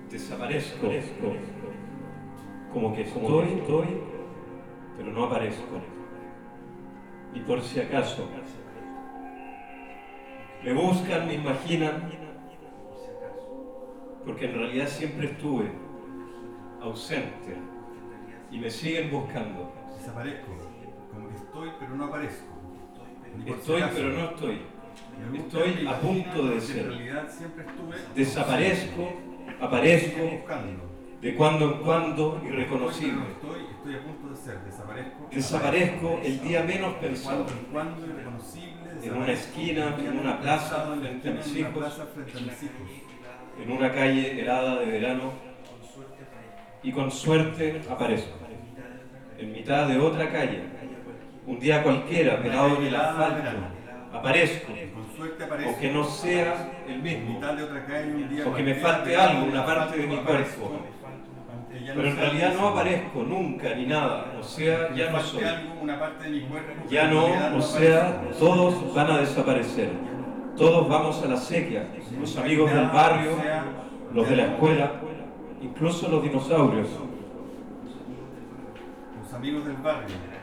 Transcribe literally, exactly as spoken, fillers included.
desaparezco, como que estoy, estoy, pero no aparezco. Y por si acaso, me buscan, me imaginan, porque en realidad siempre estuve ausente y me siguen buscando. Desaparezco, como que estoy, pero no aparezco. Estoy, pero no estoy. Estoy a punto de ser. En realidad siempre estuve. Desaparezco, aparezco, de cuando en cuando, irreconocible. Estoy, estoy a punto de ser. Desaparezco. Desaparezco el día menos pensado. De cuando en cuando, irreconocible. En una esquina, en una plaza, frente a mis hijos. En una calle helada de verano. Y con suerte aparezco. En mitad de otra calle. Un día cualquiera, pelado en el asfalto. Aparezco, aunque no sea el mismo, aunque me falte algo, una parte de mi cuerpo, pero en realidad no aparezco nunca ni nada, o sea, ya no soy, ya no, o sea, todos van a desaparecer, todos vamos a la sequía, los amigos del barrio, los de la escuela, incluso los dinosaurios. Los amigos del barrio.